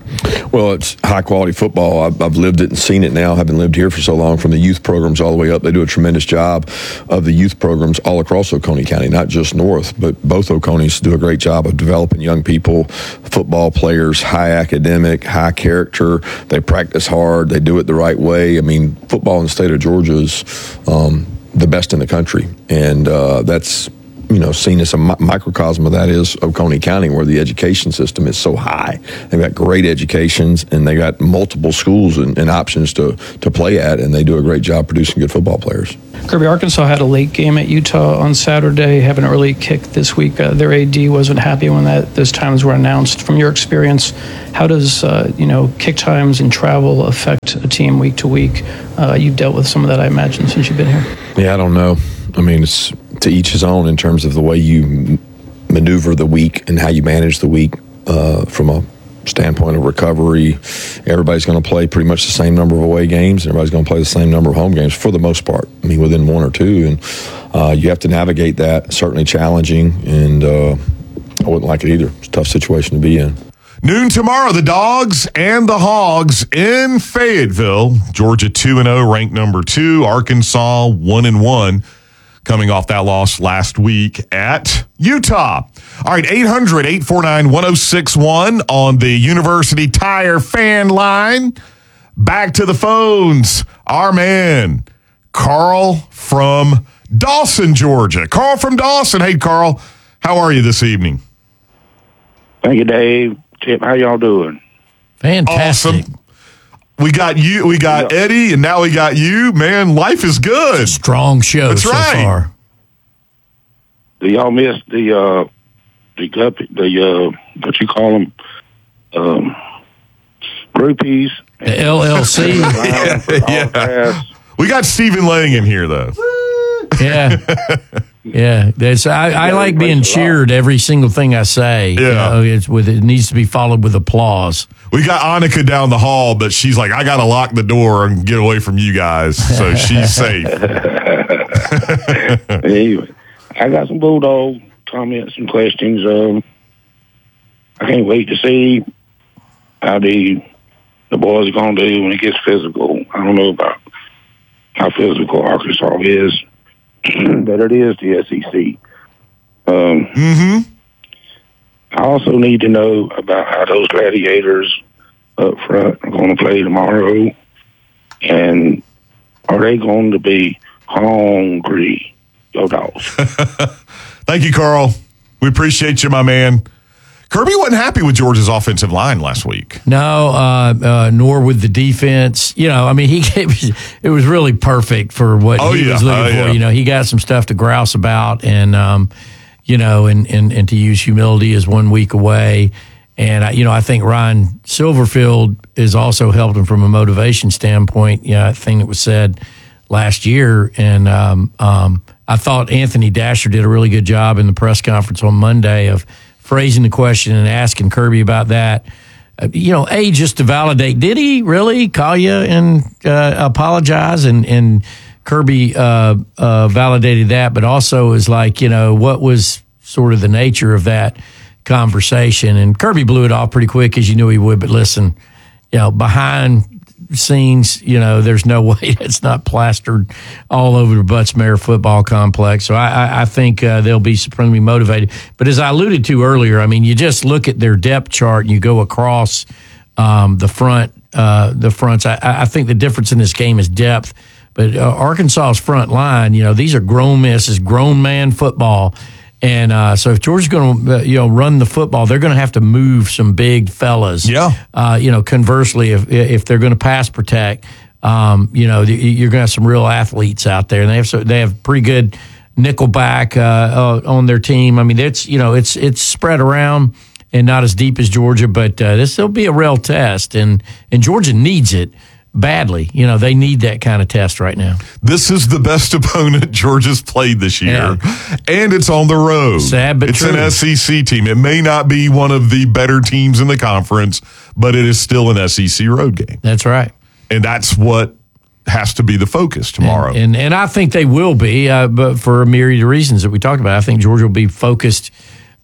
Well, it's high quality football. I've, I've lived it and seen it now, having lived here for so long, from the youth programs all the way up. They do a tremendous job of the youth programs all across Oconee County, not just North, but both Oconees do a great job of developing young people, football players, high academic, high character. They practice hard. They do it the right way. I mean, football in the state of Georgia is um, the best in the country, and uh, that's, you know, seen as a mi- microcosm of that is Oconee County, where the education system is so high. They've got great educations, and they got multiple schools and, and options to, to play at, and they do a great job producing good football players. Kirby, Arkansas had a late game at Utah on Saturday, have an early kick this week. Uh, their A D wasn't happy when that those times were announced. From your experience, how does uh, you know kick times and travel affect a team week to week? Uh, you've dealt with some of that, I imagine, since you've been here. Yeah, I don't know. I mean, it's to each his own in terms of the way you m- maneuver the week and how you manage the week uh, from a standpoint of recovery. Everybody's going to play pretty much the same number of away games, and everybody's going to play the same number of home games for the most part. I mean, within one or two, and uh, you have to navigate that. Certainly challenging, and uh, I wouldn't like it either. It's a tough situation to be in. Noon tomorrow, the Dogs and the Hogs in Fayetteville. Georgia two and oh, ranked number two. Arkansas one and one. Coming off that loss last week at Utah. All right, eight hundred, eight four nine, one oh six one on the University Tire fan line. Back to the phones. Our man, Carl from Dawson, Georgia. Carl from Dawson. Hey, Carl, how are you this evening? Thank you, Dave. Chip, how y'all doing? Fantastic. Awesome. We got you, we got yeah. Eddie, and now we got you. Man, life is good. It's a strong show That's so right. far. Do y'all miss the uh, the guppy, the uh, what you call them, um, groupies? The L L C. yeah, yeah. We got Stephen Lang in here, though. Yeah, yeah. That's, I, I like being cheered every single thing I say. Yeah, you know, it's with it needs to be followed with applause. We got Annika down the hall, but she's like, I got to lock the door and get away from you guys, so she's safe. Anyway, I got some Bulldog comments and questions. Um, I can't wait to see how the the boys are going to do when it gets physical. I don't know about how physical Arkansas is, but it is the S E C. Um, mm-hmm. I also need to know about how those Gladiators up front are going to play tomorrow, and are they going to be hungry? Go Dogs. Thank you, Carl. We appreciate you, my man. Kirby wasn't happy with Georgia's offensive line last week. No, uh, uh, nor with the defense. You know, I mean, he gave, it was really perfect for what oh, he yeah. was looking oh, for. Yeah. You know, he got some stuff to grouse about, and um, you know, and, and and to use humility is one week away. And I, you know, I think Ryan Silverfield has also helped him from a motivation standpoint. You know, a thing that was said last year, and um, um, I thought Anthony Dasher did a really good job in the press conference on Monday of phrasing the question and asking Kirby about that. Uh, you know, A, just to validate, did he really call you and uh, apologize? And, and Kirby uh, uh, validated that, but also is like, you know, what was sort of the nature of that conversation? And Kirby blew it off pretty quick, as you knew he would. But listen, you know, behind scenes, you know, there's no way it's not plastered all over the Butts-Mehre football complex. So I, I, I think uh, they'll be supremely motivated. But as I alluded to earlier, I mean, you just look at their depth chart and you go across um, the front, uh, the fronts. I, I think the difference in this game is depth. But uh, Arkansas's front line, you know, these are grown men. This is grown man football. And uh, so if Georgia's going to, uh, you know, run the football, they're going to have to move some big fellas. Yeah. Uh, you know, conversely, if if they're going to pass protect, um, you know, you're going to have some real athletes out there, and they have so they have pretty good nickelback uh, uh, on their team. I mean, it's you know, it's it's spread around and not as deep as Georgia, but uh, this will be a real test, and and Georgia needs it badly. You know, they need that kind of test right now. This is the best opponent Georgia's played this year, yeah. And it's on the road. Sad but it's true. An S E C team. It may not be one of the better teams in the conference, but it is still an S E C road game. That's right. And that's what has to be the focus tomorrow. And and, and I think they will be, uh, but for a myriad of reasons that we talked about. I think Georgia will be focused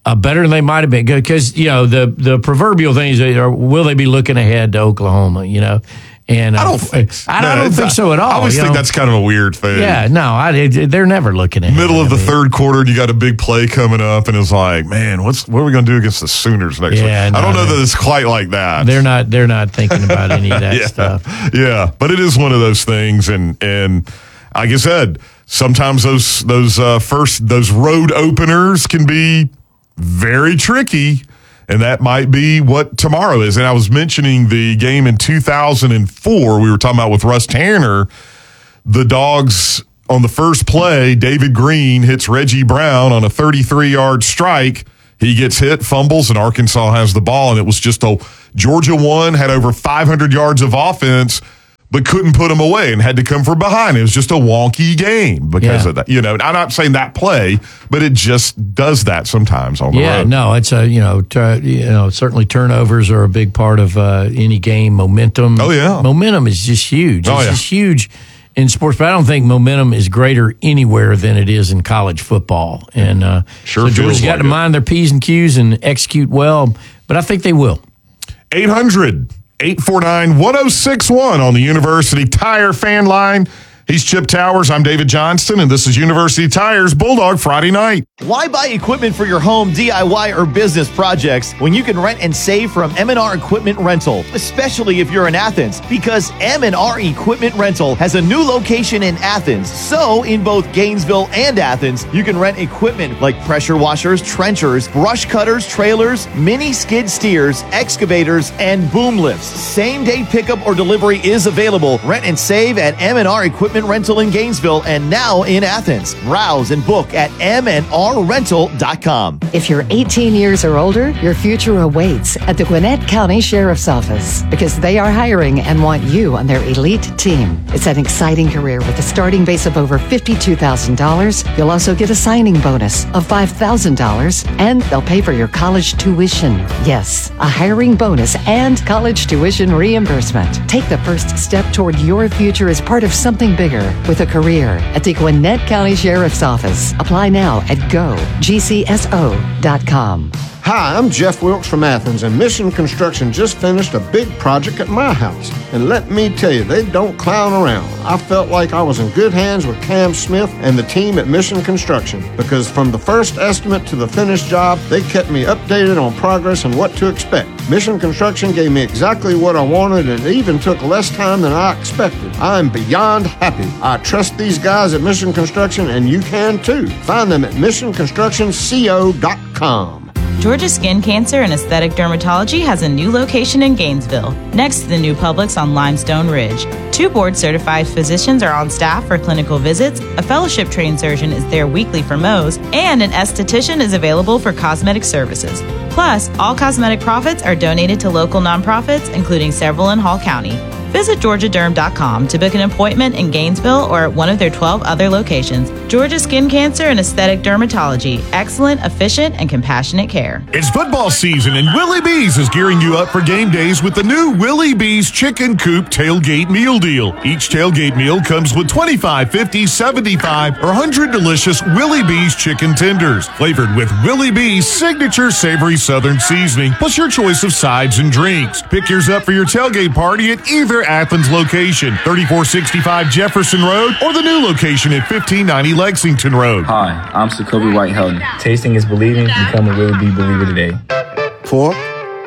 Uh, better than they might have been, because you know the the proverbial thing is, are, will they be looking ahead to Oklahoma? You know, and uh, I don't think so. I, No, I don't think so at all. I always you think know? that's kind of a weird thing. Yeah, no, I, they're never looking ahead. Middle of the I mean, third quarter, you got a big play coming up, and it's like, man, what's what are we going to do against the Sooners next Yeah, week? no, I don't know they- that it's quite like that. They're not. They're not thinking about any of that yeah, stuff. yeah, but it is one of those things, and and like I said, sometimes those those uh, first those road openers can be very tricky, and that might be what tomorrow is. And I was mentioning the game in two thousand four. We were talking about with Russ Tanner. The Dogs on the first play, David Green hits Reggie Brown on a thirty-three yard strike. He gets hit, fumbles, and Arkansas has the ball. And it was just a Georgia won, had over five hundred yards of offense, but couldn't put them away and had to come from behind. It was just a wonky game because Yeah. of that. You know, I'm not saying that play, but it just does that sometimes on the Yeah, road. no, it's a you know, tur you know, certainly turnovers are a big part of uh, any game. Momentum. Oh, yeah. momentum is just huge. Oh, it's yeah. just huge in sports, but I don't think momentum is greater anywhere than it is in college football. And uh, Sure so Georgia's feels got like to it. mind their P's and Q's and execute well, but I think they will. eight hundred, eight four nine, one oh six one on the University Tire fan line. He's Chip Towers. I'm David Johnston, and this is University Tires Bulldog Friday Night. Why buy equipment for your home, D I Y, or business projects when you can rent and save from M and R Equipment Rental, especially if you're in Athens? Because M and R Equipment Rental has a new location in Athens. So, in both Gainesville and Athens, you can rent equipment like pressure washers, trenchers, brush cutters, trailers, mini skid steers, excavators, and boom lifts. Same-day pickup or delivery is available. Rent and save at M and R Equipment Rental in Gainesville and now in Athens. Browse and book at m and r rental dot com. If you're eighteen years or older, your future awaits at the Gwinnett County Sheriff's Office because they are hiring and want you on their elite team. It's an exciting career with a starting base of over fifty-two thousand dollars. You'll also get a signing bonus of five thousand dollars, and they'll pay for your college tuition. Yes, a hiring bonus and college tuition reimbursement. Take the first step toward your future as part of something bigger with a career at the Gwinnett County Sheriff's Office. Apply now at go g c s o dot com. Hi, I'm Jeff Wilkes from Athens, and Mission Construction just finished a big project at my house. And let me tell you, they don't clown around. I felt like I was in good hands with Cam Smith and the team at Mission Construction, because from the first estimate to the finished job, they kept me updated on progress and what to expect. Mission Construction gave me exactly what I wanted, and it even took less time than I expected. I'm beyond happy. I trust these guys at Mission Construction, and you can too. Find them at mission construction co dot com. Georgia Skin Cancer and Aesthetic Dermatology has a new location in Gainesville, next to the new Publix on Limestone Ridge. Two board-certified physicians are on staff for clinical visits, a fellowship-trained surgeon is there weekly for Mohs, and an esthetician is available for cosmetic services. Plus, all cosmetic profits are donated to local nonprofits, including several in Hall County. Visit georgia derm dot com to book an appointment in Gainesville or at one of their twelve other locations. Georgia Skin Cancer and Aesthetic Dermatology. Excellent, efficient, and compassionate care. It's football season, and Willie B's is gearing you up for game days with the new Willie B's Chicken Coop Tailgate Meal Deal. Each tailgate meal comes with twenty-five, fifty, seventy-five, or one hundred delicious Willie B's chicken tenders, flavored with Willie B's signature savory southern seasoning, plus your choice of sides and drinks. Pick yours up for your tailgate party at either Athens location, thirty-four sixty-five Jefferson Road, or the new location at fifteen ninety Lexington Road. Hi, I'm Sakobi White Helton. Tasting is believing. Become a Willie B believer today. Pork,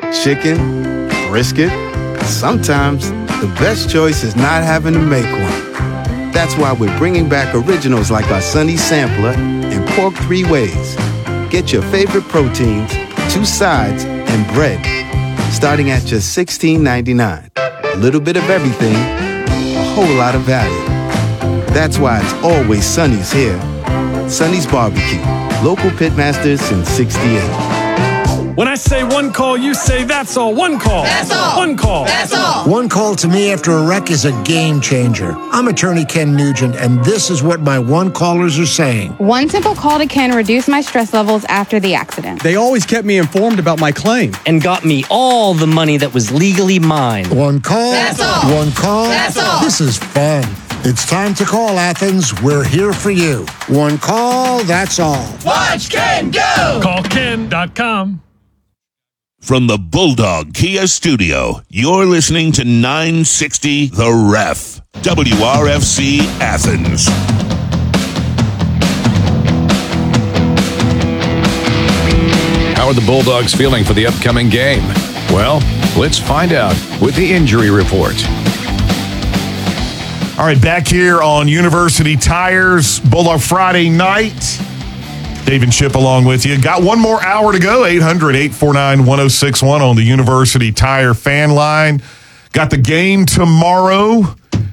chicken, brisket. Sometimes the best choice is not having to make one. That's why we're bringing back originals like our Sunny Sampler and Pork Three Ways. Get your favorite proteins, two sides, and bread, starting at just sixteen ninety-nine. A little bit of everything, a whole lot of value. That's why it's always Sunny's here. Sunny's Barbecue, local pitmasters since sixty-eight. When I say one call, you say that's all. One call. That's all. One call. That's all. One call to me after a wreck is a game changer. I'm attorney Ken Nugent, and this is what my one callers are saying. One simple call to Ken reduced my stress levels after the accident. They always kept me informed about my claim. And got me all the money that was legally mine. One call. That's all. One call. That's all. This is fun. It's time to call, Athens. We're here for you. One call, that's all. Watch Ken go! Call Ken dot com. From the Bulldog Kia Studio, you're listening to nine sixty The Ref. W R F C Athens. How are the Bulldogs feeling for the upcoming game? Well, let's find out with the injury report. All right, back here on University Tires, Bulldog Friday night. Dave and Chip along with you. Got one more hour to go, eight hundred, eight four nine, one oh six one on the University Tire fan line. Got the game tomorrow.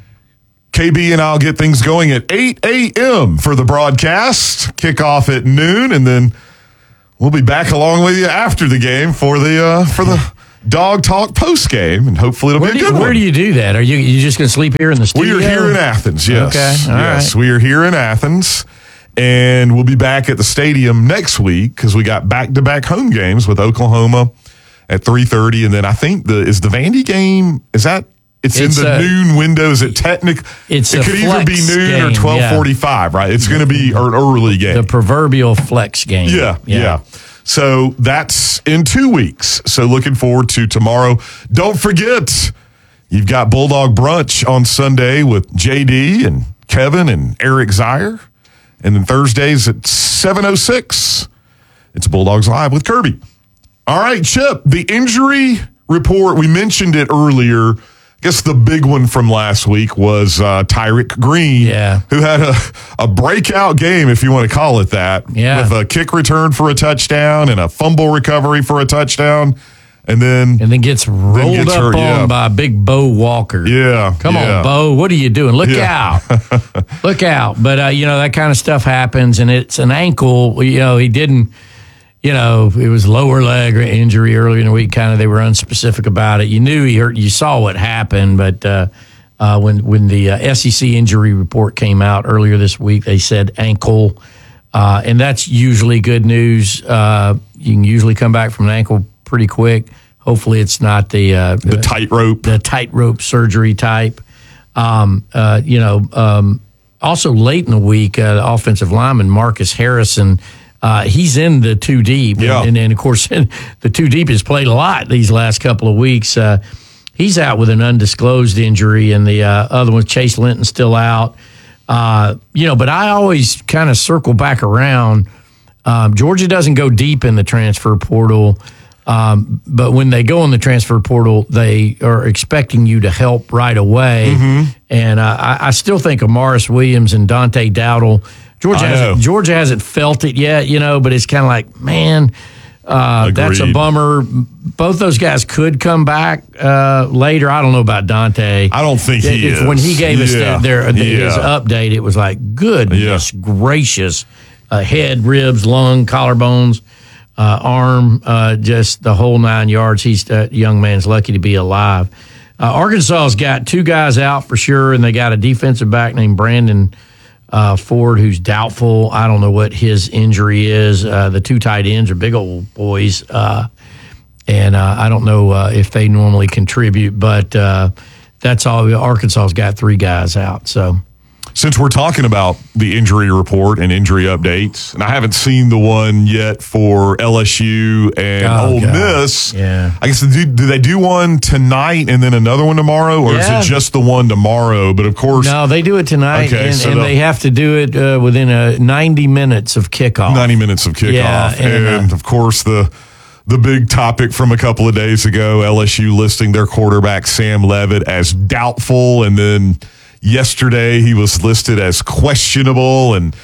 K B and I'll get things going at eight a.m. for the broadcast. Kickoff at noon, and then we'll be back along with you after the game for the uh, for the Dog Talk post game, and hopefully it'll where be a do good you, one. Where do you do that? Are you you just going to sleep here in the studio? We are here in Athens, yes. Okay, all yes, right. we are here in Athens, and we'll be back at the stadium next week because we got back-to-back home games with Oklahoma at three thirty, and then I think the is the Vandy game, is that, it's, It's in the a- noon window, is it technic? It's It a could either be flex noon or game, twelve forty-five, right? It's going to be an early game. The proverbial flex game. Yeah, yeah, So that's in two weeks. So looking forward to tomorrow. Don't forget, you've got Bulldog Brunch on Sunday with J D and Kevin and Eric Zier. And then Thursdays at seven oh six, it's Bulldogs Live with Kirby. All right, Chip, the injury report, we mentioned it earlier. I guess the big one from last week was uh, Tyrick Green, Yeah. who had a, a breakout game, if you want to call it that, Yeah. with a kick return for a touchdown and a fumble recovery for a touchdown, and then and then gets rolled gets up hurt, on yeah. by Big Bo Walker. Yeah, Come yeah. on, Bo. What are you doing? Look Yeah. out. Look out. But, uh, you know, that kind of stuff happens, and it's an ankle. You know, he didn't, you know, it was lower leg injury earlier in the week. Kind of, they were unspecific about it. You knew he hurt, you saw what happened, but uh, uh, when, when the uh, S E C injury report came out earlier this week, they said ankle, uh, and that's usually good news. Uh, you can usually come back from an ankle pretty quick. Hopefully, it's not the uh, the tightrope, the tightrope surgery type. Um, uh, you know, um, also late in the week, uh, the offensive lineman Marcus Harrison, uh, he's in the two deep, Yeah. and, and of course, the two deep has played a lot these last couple of weeks. Uh, he's out with an undisclosed injury, and the uh, other one, Chase Linton's still out. Uh, you know, but I always kind of circle back around. Um, Georgia doesn't go deep in the transfer portal. Um, but when they go in the transfer portal, they are expecting you to help right away. Mm-hmm. And uh, I, I still think of Morris Williams and Dante Dowdle. Georgia I know. hasn't, Georgia hasn't felt it yet, you know, but it's kind of like, man, uh, that's a Agreed. bummer. Both those guys could come back uh, later. I don't know about Dante. I don't think he If- is. When he gave us Yeah. that, their, his Yeah. update, it was like, goodness gracious. Uh, head, ribs, lung, collarbones. Uh, arm, uh, just the whole nine yards. He's that young man's lucky to be alive. Uh, Arkansas's got two guys out for sure, and they got a defensive back named Brandon uh, Ford who's doubtful. I don't know what his injury is. Uh, the two tight ends are big old boys, uh, and uh, I don't know uh, if they normally contribute, but uh, that's all. Arkansas's got three guys out, so. Since we're talking about the injury report and injury updates, and I haven't seen the one yet for L S U and Oh, Ole God. Miss. Yeah. I guess do, do they do one tonight and then another one tomorrow, or Yeah. is it just the one tomorrow? But of course, No, they do it tonight, Okay, and, so and the- they have to do it uh, within a ninety minutes of kickoff. ninety minutes of kickoff, Yeah, and, and, uh, of course the the big topic from a couple of days ago: L S U listing their quarterback Sam Levitt as doubtful, and then yesterday he was listed as questionable, and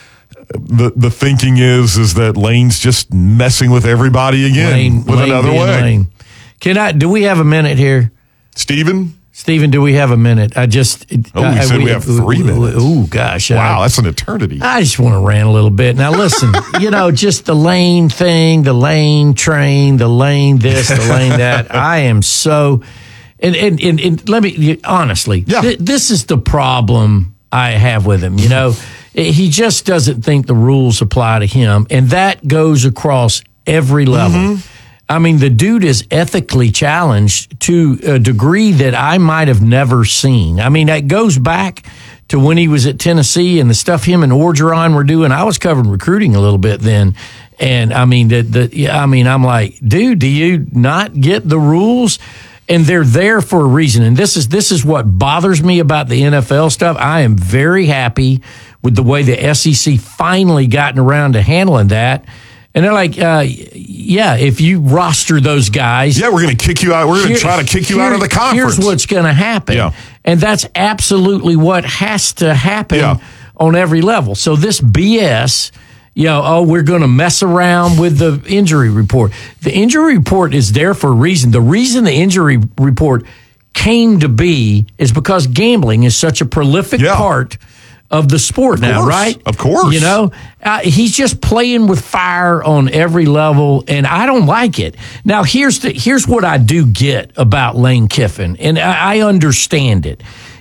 the the thinking is is that Lane's just messing with everybody again Lane, with Lane another being way. Lane. Can I? Do we have a minute here, Stephen? Stephen, do we have a minute? I just. Oh, you I, said we have three minutes. Oh gosh! Wow, I, that's an eternity. I just want to rant a little bit. Now listen, you know, just the Lane thing, the Lane train, the Lane this, the Lane that. I am so. And, and, and, and let me, honestly, Yeah. th- this is the problem I have with him. You know, he just doesn't think the rules apply to him. And that goes across every level. Mm-hmm. I mean, the dude is ethically challenged to a degree that I might have never seen. I mean, that goes back to when he was at Tennessee and the stuff him and Orgeron were doing. I was covering recruiting a little bit then. And I mean, the, the, I mean, I'm like, dude, do you not get the rules? And they're there for a reason. And this is this is what bothers me about the N F L stuff. I am very happy with the way the S E C finally gotten around to handling that. And they're like, uh, yeah, if you roster those guys. Yeah, we're going to kick you out. We're going to try to kick you out of the conference. Here's what's going to happen. Yeah. And that's absolutely what has to happen yeah. on every level. So this B S, you know, oh, we're going to mess around with the injury report. The injury report is there for a reason. The reason the injury report came to be is because gambling is such a prolific yeah. part of the sport now, right? Of course. You know, uh, he's just playing with fire on every level, and I don't like it. Now, here's the, here's what I do get about Lane Kiffin, and I, I understand it.